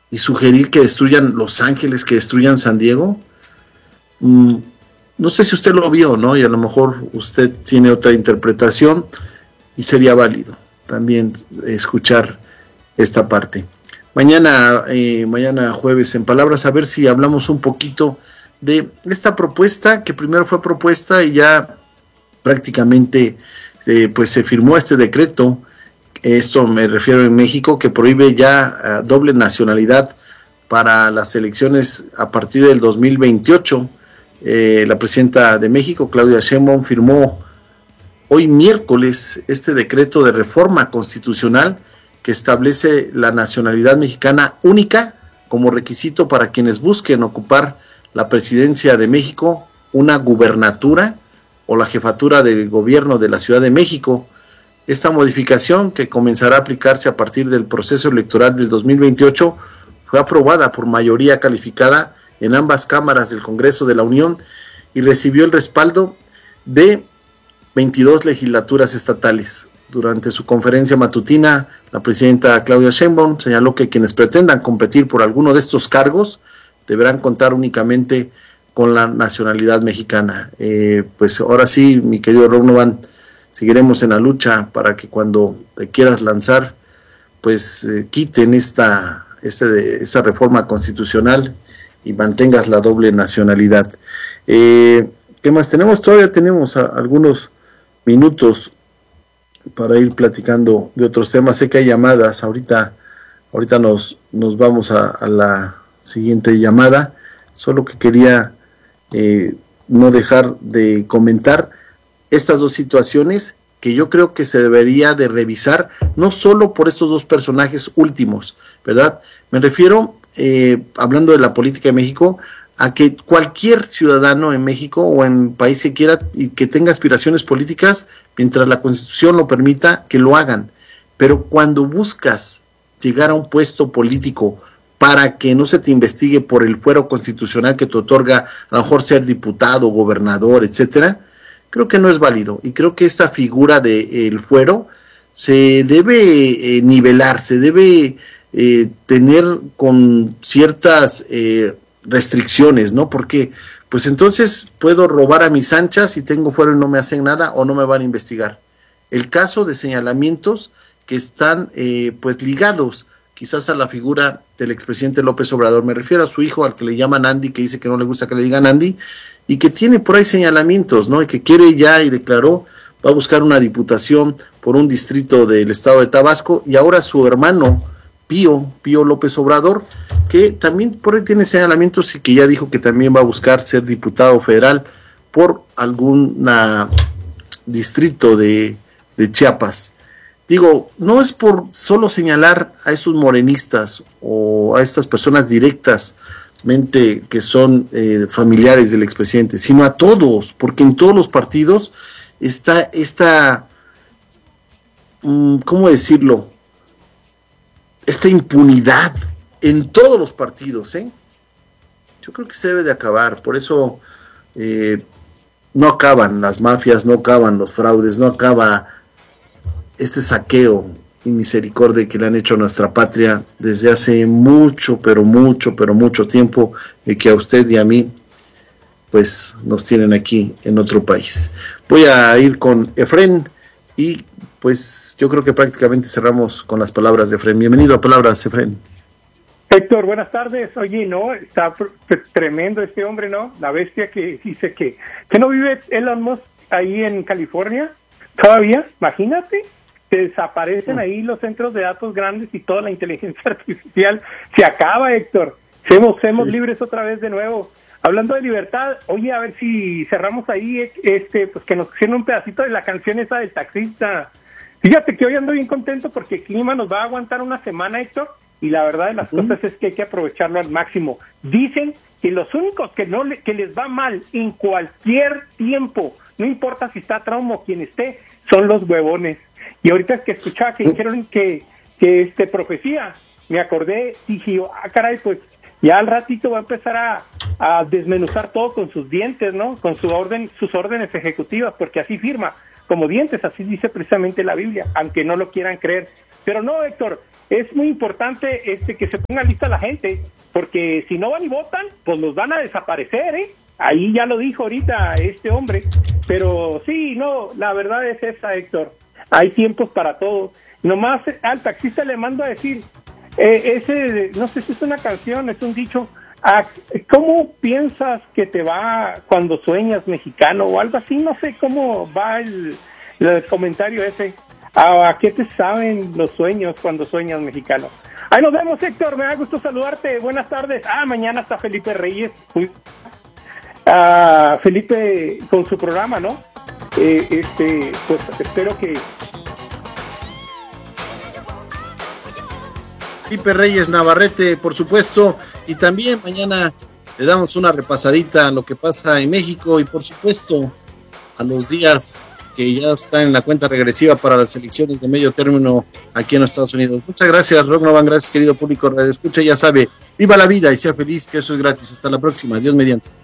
y sugerir que destruyan Los Ángeles, que destruyan San Diego. No sé si usted lo vio, ¿no? Y a lo mejor usted tiene otra interpretación y sería válido también escuchar esta parte. Mañana jueves en Palabras, a ver si hablamos un poquito de esta propuesta, que primero fue propuesta y ya prácticamente pues se firmó este decreto. Esto me refiero en México, que prohíbe ya doble nacionalidad para las elecciones a partir del 2028. La presidenta de México, Claudia Sheinbaum, firmó hoy miércoles este decreto de reforma constitucional que establece la nacionalidad mexicana única como requisito para quienes busquen ocupar la presidencia de México, una gubernatura o la jefatura del gobierno de la Ciudad de México. Esta modificación, que comenzará a aplicarse a partir del proceso electoral del 2028, fue aprobada por mayoría calificada en ambas cámaras del Congreso de la Unión y recibió el respaldo de 22 legislaturas estatales. Durante su conferencia matutina, la presidenta Claudia Sheinbaum señaló que quienes pretendan competir por alguno de estos cargos deberán contar únicamente con la nacionalidad mexicana. Pues ahora sí, mi querido Rovnovan, seguiremos en la lucha para que cuando te quieras lanzar, pues quiten esa reforma constitucional y mantengas la doble nacionalidad. ¿Qué más tenemos? Todavía tenemos algunos minutos para ir platicando de otros temas. Sé que hay llamadas. Ahorita nos vamos a la siguiente llamada. Solo que quería no dejar de comentar estas dos situaciones que yo creo que se debería de revisar, no solo por estos dos personajes últimos, ¿verdad? Me refiero, hablando de la política de México, a que cualquier ciudadano en México o en país que quiera y que tenga aspiraciones políticas, mientras la Constitución lo permita, que lo hagan. Pero cuando buscas llegar a un puesto político para que no se te investigue por el fuero constitucional que te otorga a lo mejor ser diputado, gobernador, etcétera, creo que no es válido. Y creo que esta figura del fuero se debe nivelar, se debe tener con ciertas restricciones, ¿no? Porque pues entonces puedo robar a mis anchas y tengo fuero y no me hacen nada o no me van a investigar. El caso de señalamientos que están pues ligados quizás a la figura del expresidente López Obrador. Me refiero a su hijo, al que le llaman Andy, que dice que no le gusta que le digan Andy, y que tiene por ahí señalamientos, ¿no? Y que quiere ya y declaró, va a buscar una diputación por un distrito del estado de Tabasco, y ahora su hermano Pío López Obrador, que también por ahí tiene señalamientos y que ya dijo que también va a buscar ser diputado federal por algún distrito de Chiapas. Digo, no es por solo señalar a esos morenistas o a estas personas directamente que son familiares del expresidente, sino a todos, porque en todos los partidos está esta, ¿cómo decirlo?, esta impunidad en todos los partidos, ¿eh? Yo creo que se debe de acabar. Por eso no acaban las mafias, no acaban los fraudes, no acaba este saqueo y misericordia que le han hecho a nuestra patria desde hace mucho tiempo, y que a usted y a mí pues nos tienen aquí en otro país. Voy a ir con Efrén y pues yo creo que prácticamente cerramos con las palabras de Efrén. Bienvenido a Palabras, Efrén. Héctor, buenas tardes. Oye, no, está tremendo este hombre, ¿no? La bestia que dice que no vive Elon Musk ahí en California todavía, imagínate. Se desaparecen ahí los centros de datos grandes y toda la inteligencia artificial se acaba, Héctor. Seamos libres otra vez de nuevo. Hablando de libertad, oye, a ver si cerramos ahí, pues que nos hicieron un pedacito de la canción esa del taxista. Fíjate que hoy ando bien contento porque el clima nos va a aguantar una semana, Héctor, y la verdad de las cosas es que hay que aprovecharlo al máximo. Dicen que los únicos que les va mal en cualquier tiempo, no importa si está Trump o quien esté, son los huevones. Y ahorita que escuchaba que dijeron que profecía, me acordé, dije, caray, pues ya al ratito va a empezar a desmenuzar todo con sus dientes, ¿no? Con sus órdenes ejecutivas, porque así firma, como dientes, así dice precisamente la Biblia, aunque no lo quieran creer. Pero no, Héctor, es muy importante que se ponga lista la gente, porque si no van y votan, pues los van a desaparecer, ¿eh? Ahí ya lo dijo ahorita este hombre, pero sí, no, la verdad es esa, Héctor, hay tiempos para todo. Nomás al taxista le mando a decir, no sé si es una canción, es un dicho, ¿cómo piensas que te va cuando sueñas mexicano? O algo así, no sé cómo va el comentario ese. ¿A qué te saben los sueños cuando sueñas mexicano? Ahí nos vemos, Héctor, me da gusto saludarte, buenas tardes. Mañana está Felipe Reyes, Felipe con su programa, ¿no? Pues espero que... Felipe Reyes Navarrete, por supuesto, y también mañana le damos una repasadita a lo que pasa en México y por supuesto a los días que ya están en la cuenta regresiva para las elecciones de medio término aquí en los Estados Unidos. Muchas gracias, Rock Novan, gracias querido público Radio Escucha, ya sabe, viva la vida y sea feliz, que eso es gratis. Hasta la próxima, Dios mediante.